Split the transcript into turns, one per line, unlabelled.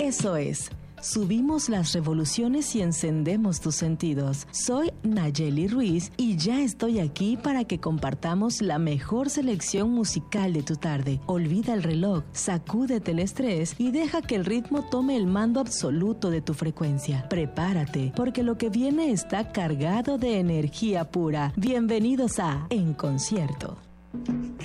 Eso es. Subimos las revoluciones y encendemos tus sentidos. Soy Nayeli Ruiz y ya estoy aquí para que compartamos la mejor selección musical de tu tarde. Olvida el reloj, sacúdete el estrés y deja que el ritmo tome el mando absoluto de tu frecuencia. Prepárate, porque lo que viene está cargado de energía pura. Bienvenidos a En Concierto.